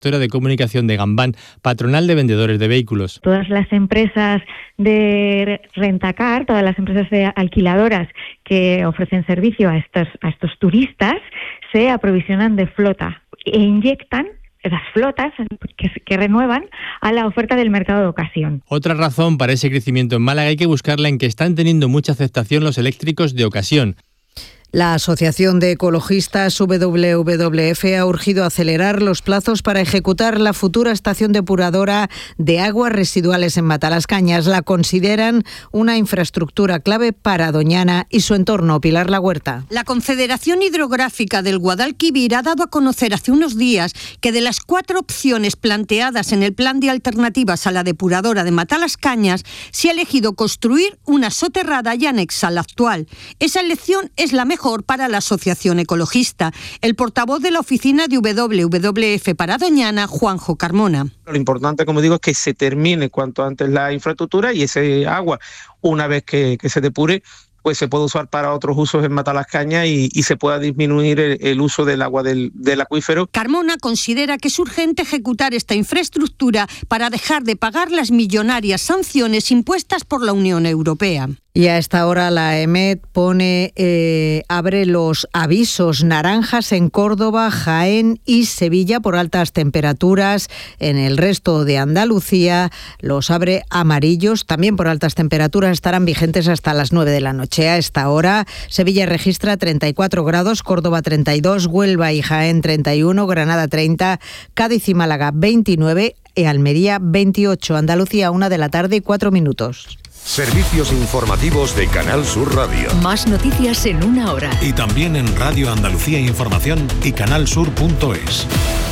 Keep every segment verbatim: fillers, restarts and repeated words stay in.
de comunicación de Gambán, patronal de vendedores de vehículos. Todas las empresas de rentacar, todas las empresas de alquiladoras que ofrecen servicio a estos, a estos turistas, se aprovisionan de flota e inyectan esas flotas que, que renuevan a la oferta del mercado de ocasión. Otra razón para ese crecimiento en Málaga hay que buscarla en que están teniendo mucha aceptación los eléctricos de ocasión. La Asociación de Ecologistas W W F ha urgido acelerar los plazos para ejecutar la futura estación depuradora de aguas residuales en Matalascañas. La consideran una infraestructura clave para Doñana y su entorno. Pilar La Huerta. La Confederación Hidrográfica del Guadalquivir ha dado a conocer hace unos días que de las cuatro opciones planteadas en el plan de alternativas a la depuradora de Matalascañas, se ha elegido construir una soterrada y anexa a la actual. Esa elección es la mejor para la Asociación Ecologista. El portavoz de la oficina de W W F para Doñana, Juanjo Carmona. Lo importante, como digo, es que se termine cuanto antes la infraestructura y ese agua, una vez que, que se depure, pues se puede usar para otros usos en Matalascañas y, y se pueda disminuir el, el uso del agua del, del acuífero. Carmona considera que es urgente ejecutar esta infraestructura para dejar de pagar las millonarias sanciones impuestas por la Unión Europea. Y a esta hora la E M E T pone, eh, abre los avisos naranjas en Córdoba, Jaén y Sevilla por altas temperaturas. En el resto de Andalucía los abre amarillos, también por altas temperaturas, estarán vigentes hasta las nueve de la noche. A esta hora Sevilla registra treinta y cuatro grados, Córdoba treinta y dos, Huelva y Jaén treinta y uno, Granada treinta, Cádiz y Málaga veintinueve y Almería veintiocho. Andalucía, una de la tarde y cuatro minutos. Servicios informativos de Canal Sur Radio. Más noticias en una hora. Y también en Radio Andalucía Información y canalsur punto es.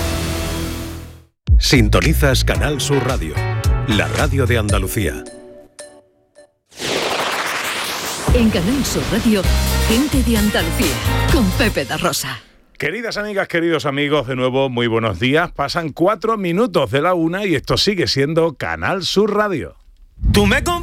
Sintonizas Canal Sur Radio, la radio de Andalucía. En Canal Sur Radio, gente de Andalucía, con Pepe da Rosa. Queridas amigas, queridos amigos, de nuevo, muy buenos días. Pasan cuatro minutos de la una y esto sigue siendo Canal Sur Radio. Tú me